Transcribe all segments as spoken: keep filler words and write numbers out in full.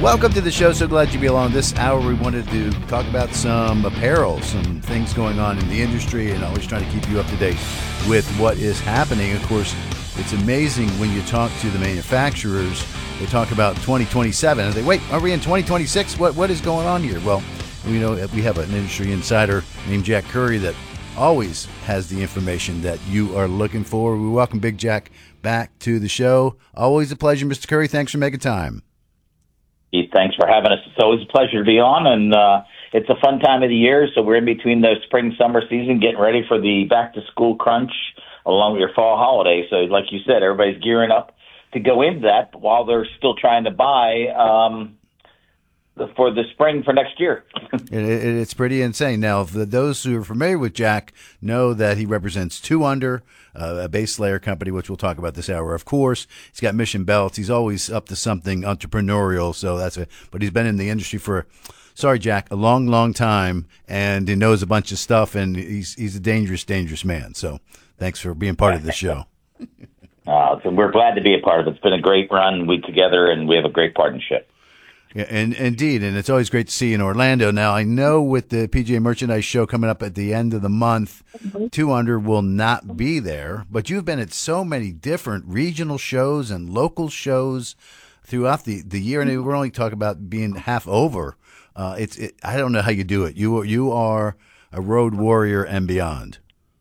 Welcome to the show. So glad you be along. This hour we wanted to talk about some apparel, some things going on in the industry, and always trying to keep you up to date with what is happening. Of course, it's amazing when you talk to the manufacturers. They talk about twenty twenty-seven, and they wait, are we in twenty twenty-six? What What is going on here? Well, we know we have an industry insider named Jack Curry that always has the information that you are looking for. We welcome Big Jack back to the show. Always a pleasure, Mister Curry. Thanks for making time. Keith, thanks for having us. It's always a pleasure to be on, and uh, it's a fun time of the year, so we're in between the spring-summer season, getting ready for the back-to-school crunch along with your fall holiday. So like you said, everybody's gearing up to go into that while they're still trying to buy um, for the spring for next year. it, it, it's pretty insane. Now, for those who are familiar with Jack know that he represents Two Under, uh, a base layer company, which we'll talk about this hour. Of course, he's got Mission Belts. He's always up to something entrepreneurial. So that's it. But he's been in the industry for, sorry, Jack, a long, long time, and he knows a bunch of stuff. And he's he's a dangerous, dangerous man. So thanks for being part of the show. uh, so we're glad to be a part of it. It's been a great run. We together, and we have a great partnership. Yeah, and indeed, and it's always great to see you in Orlando. Now, I know with the P G A Merchandise Show coming up at the end of the month, mm-hmm. Two Under will not be there, but you've been at so many different regional shows and local shows throughout the, the year, and we're only talking about being half over. Uh, it's it, I don't know how you do it. You you are a road warrior and beyond.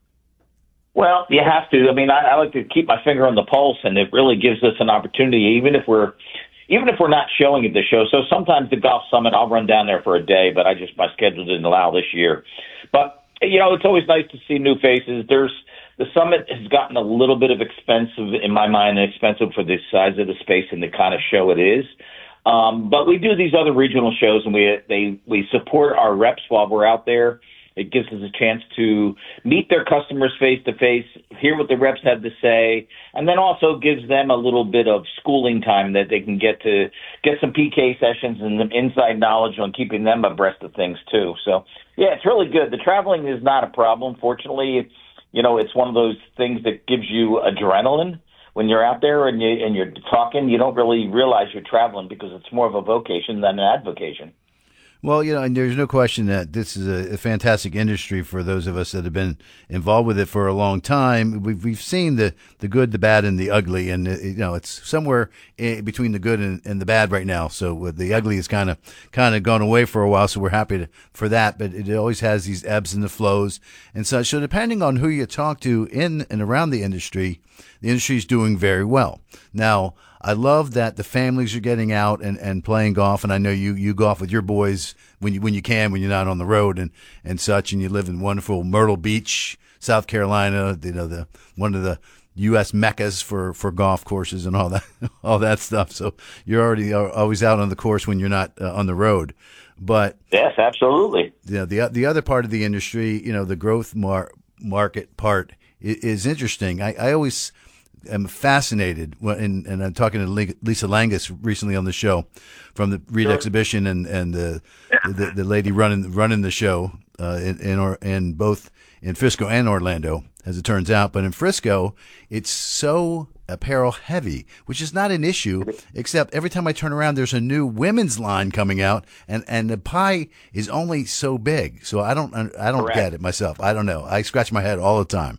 Well, you have to. I mean, I, I like to keep my finger on the pulse, and it really gives us an opportunity, even if we're Even if we're not showing at the show. So sometimes the Golf Summit, I'll run down there for a day, but I just, my schedule didn't allow this year. But, you know, it's always nice to see new faces. There's, the Summit has gotten a little bit of expensive, in my mind, expensive for the size of the space and the kind of show it is. Um, but we do these other regional shows, and we, they, we support our reps while we're out there. It gives us a chance to meet their customers face-to-face, hear what the reps have to say, and then also gives them a little bit of schooling time that they can get to get some P K sessions and some inside knowledge on keeping them abreast of things, too. So, yeah, it's really good. The traveling is not a problem. Fortunately, you know, it's one of those things that gives you adrenaline. When you're out there and, you, and you're talking, you don't really realize you're traveling because it's more of a vocation than an avocation. Well, you know, and there's no question that this is a, a fantastic industry for those of us that have been involved with it for a long time. We've we've seen the, the good, the bad, and the ugly, and it, you know, it's somewhere in between the good and, and the bad right now. So with the ugly is kind of kind of gone away for a while, so we're happy to, for that. But it always has these ebbs and the flows and such. So depending on who you talk to in and around the industry, the industry is doing very well now. I love that the families are getting out and, and playing golf, and I know you, you golf with your boys when you when you can, when you're not on the road and, and such, and you live in wonderful Myrtle Beach, South Carolina, you know, the one of the U S meccas for, for golf courses and all that all that stuff. So you're already always out on the course when you're not uh, on the road. But yes, absolutely. You know, the the other part of the industry, you know, the growth mar- market part is, is interesting. I, I always am fascinated, and, and I'm talking to Lisa Langus recently on the show from the Reed sure. exhibition and, and the, the the lady running running the show uh, in in, or, in both in Frisco and Orlando, as it turns out. But in Frisco, it's so apparel heavy, which is not an issue, except every time I turn around, there's a new women's line coming out, and, and the pie is only so big. So I don't I don't Correct. get it myself. I don't know. I scratch my head all the time.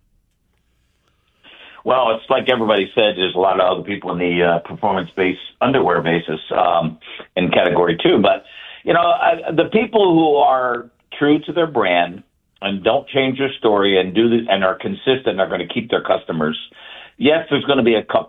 Well, it's like everybody said, there's a lot of other people in the uh, performance-based underwear basis um, in category two. But, you know, I, the people who are true to their brand and don't change their story and do the, and are consistent are going to keep their customers. Yes, there's going to be a couple